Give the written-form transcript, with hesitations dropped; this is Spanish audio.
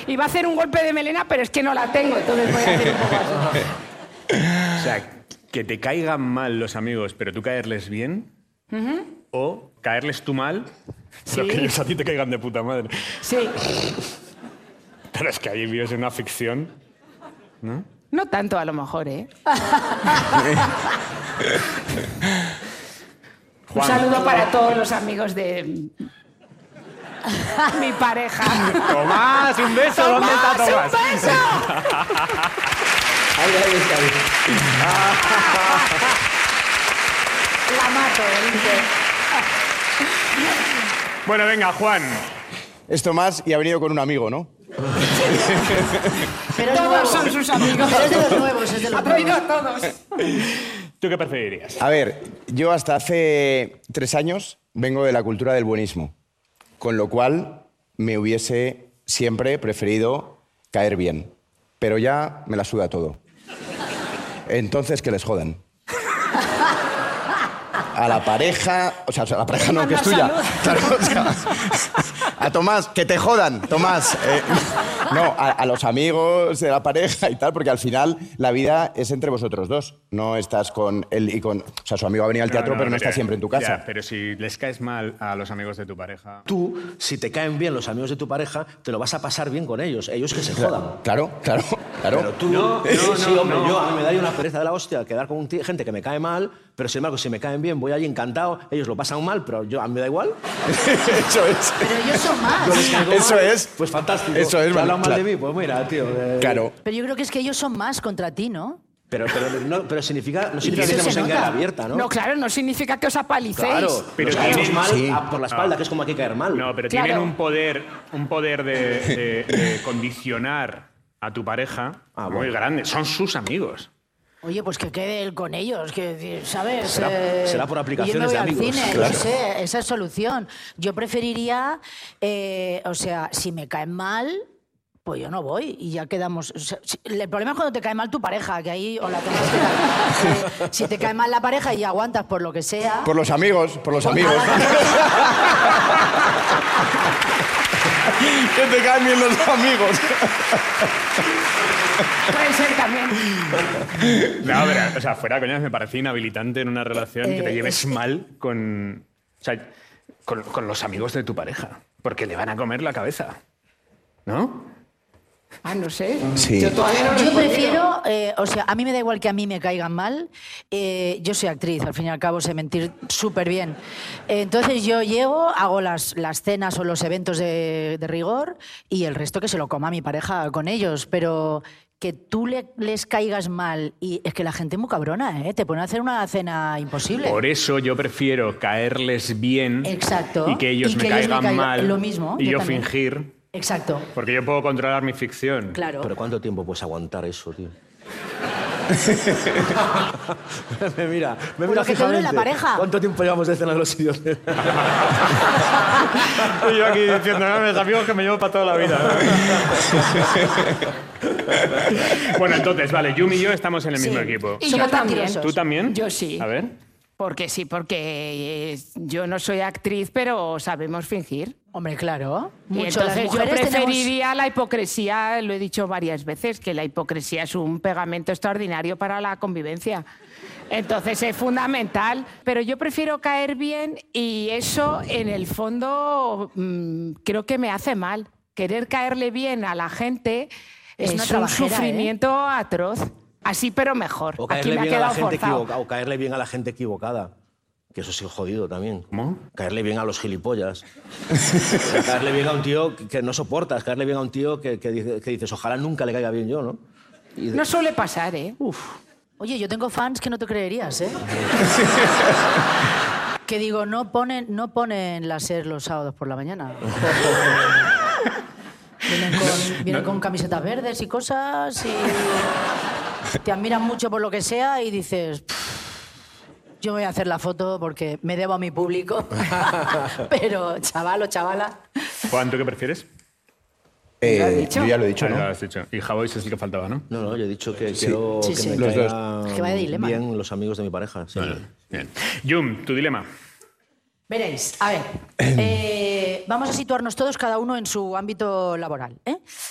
Iba a hacer un golpe de melena, pero es que no la tengo, entonces voy a hacer un poco así. O sea, que te caigan mal los amigos, pero tú caerles bien. O caerles tú mal, pero que ellos a ti te caigan de puta madre. Sí. Pero es que ahí vives en una ficción, ¿no? No tanto, a lo mejor, ¿eh? Un saludo para todos los amigos de mi pareja. ¡Tomás, un beso! ¿Dónde está Tomás? ¡Un beso! Ahí está. La mato, ¿viste? Bueno, venga, Juan. Es Tomás y ha venido con un amigo, ¿no? Pero todos son sus amigos. Pero es de los nuevos, es de los Ha traído nuevos. a todos. ¿Tú qué preferirías? A ver, yo hasta hace 3 años vengo de la cultura del buenismo, con lo cual me hubiese siempre preferido caer bien, pero ya me la suda todo. Entonces, que les jodan. A la pareja... O sea, a la pareja no, que es tuya. Claro, o sea, a Tomás, que te jodan, Tomás. No, a los amigos de la pareja y tal, porque al final la vida es entre vosotros dos. No estás con él y con... O sea, su amigo ha venido al teatro, pero no está siempre en tu casa. Ya, pero si les caes mal a los amigos de tu pareja... Tú, si te caen bien los amigos de tu pareja, te lo vas a pasar bien con ellos. Ellos que se jodan. Claro. Pero tú... No, sí, hombre, no. yo a mí me da una pereza de la hostia quedar con gente que me cae mal, pero sin embargo, si me caen bien, voy allí encantado. Ellos lo pasan mal, pero a mí me da igual. Eso es. Pero ellos son más. Yo les caigo Eso mal, es. Pues fantástico. Eso es, ¿Te hablan mal claro. de mí? Pues mira, tío. Claro. Pero yo creo que es que ellos son más contra ti, ¿no? Pero significa, no significa que eso estemos se en nota. guerra abierta, ¿no? No, claro, no significa que os apalicéis. Claro, Pero nos caemos tienen- mal sí. por la espalda, que es como aquí caer mal. No, pero Claro. tienen un poder de condicionar a tu pareja muy bueno. grande. Son sus amigos. Oye, pues que quede él con ellos, que, ¿sabes? Será por aplicaciones y yo me de voy al amigos. cine, Claro. no sé, esa es solución. Yo preferiría, o sea, si me caen mal, pues yo no voy y ya quedamos. O sea, el problema es cuando te cae mal tu pareja, que ahí o la tengas que dar. Si te cae mal la pareja y aguantas por lo que sea. Por los amigos. Que te caen bien los amigos. Puede ser también. No, pero, o sea, fuera coñas, me parece inhabilitante en una relación que te lleves mal con los amigos de tu pareja. Porque le van a comer la cabeza. ¿No? Ah, no sé. Sí. Yo todavía no lo he Yo podido. prefiero, o sea, a mí me da igual que a mí me caigan mal. Yo soy actriz, al fin y al cabo sé mentir súper bien. Entonces yo llego, hago las cenas o los eventos de rigor y el resto que se lo coma mi pareja con ellos. Pero que tú les caigas mal y es que la gente es muy cabrona, ¿eh? Te pone a hacer una cena imposible. Por eso yo prefiero caerles bien. Exacto. Y que ellos Y me que ellos me caigan caigan- mal. lo mismo, Y yo yo también. fingir. Exacto, Porque yo puedo controlar mi ficción. claro. Pero ¿cuánto tiempo puedes aguantar eso, tío? me mira lo que te dure la fijamente. pareja. ¿Cuánto tiempo llevamos de cena de los idiotas? Y yo aquí diciendo, no, mis amigos que me llevo para toda la vida. Bueno, entonces, vale, Yumi y yo estamos en el mismo Sí. equipo. Y Somos yo también. mentirosos. ¿Tú también? Yo sí. A ver. Porque sí, porque yo no soy actriz, pero sabemos fingir. Hombre, claro. Y Mucho las entonces yo mujeres tenemos... preferiría la hipocresía, lo he dicho varias veces, que la hipocresía es un pegamento extraordinario para la convivencia. Entonces es fundamental, pero yo prefiero caer bien y eso en el fondo creo que me hace mal. Querer caerle bien a la gente Es es, una un trabajera, sufrimiento atroz. Así, pero mejor. O Aquí caerle me ha bien a la quedado gente forzado. equivocada. O caerle bien a la gente equivocada. Que eso sí es jodido también. ¿Cómo? Caerle bien a los gilipollas. O sea, caerle bien a un tío que no soportas. Caerle bien a un tío que dices, ojalá nunca le caiga bien yo, ¿no? No suele pasar, ¿eh? Oye, yo tengo fans que no te creerías, ¿eh? Que digo, no ponen láser los sábados por la mañana. Vienen con camisetas verdes y cosas y te admiran mucho por lo que sea y dices, yo voy a hacer la foto porque me debo a mi público. Pero chaval o chavala... Juan, ¿tú qué prefieres? ¿Lo has dicho? Yo ya lo he dicho, Ah, ya lo ¿no? has dicho. Y Javois es el que faltaba, ¿no? No, yo he dicho que quiero Sí, que sí. me Los dos. caigan Es que vaya dilema. bien los amigos de mi pareja. Sí. Bien. Yum, tu dilema. Veréis, a ver, vamos a situarnos todos cada uno en su ámbito laboral, ¿eh?